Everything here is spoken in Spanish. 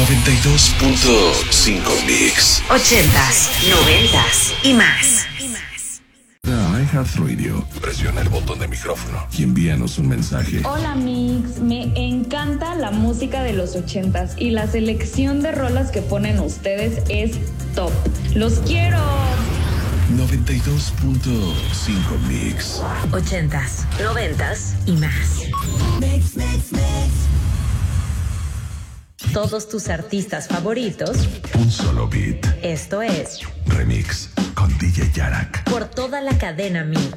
92.5 Mix. 80s, 90s y más. iHeartRadio. Presiona el botón de micrófono y envíanos un mensaje. Hola Mix, me encanta la música de los 80s y la selección de rolas que ponen ustedes es top. ¡Los quiero! 92.5 Mix. 80s, 90s y más. Mix. Todos tus artistas favoritos. Un solo beat. Esto es Remix con DJ Yarak. por toda la cadena Mix.